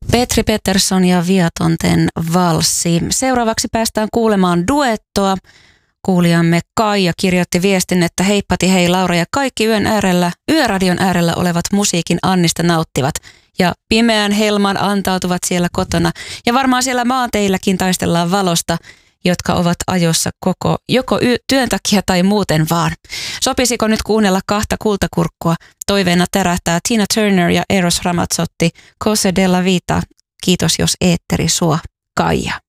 Petri Pettersson ja Viatonten valssi. Seuraavaksi päästään kuulemaan duettoa. Kuulijamme Kaija kirjoitti viestin, että heippati hei Laura ja kaikki yöradion äärellä olevat musiikin annista nauttivat. Ja pimeän helman antautuvat siellä kotona. Ja varmaan siellä maanteilläkin taistellaan valosta, jotka ovat ajossa joko työn takia tai muuten vaan. Sopisiko nyt kuunnella kahta kultakurkkua? Toiveena tärähtää Tina Turner ja Eros Ramazzotti, Cose della Vita. Kiitos jos eetteri suo, Kaija.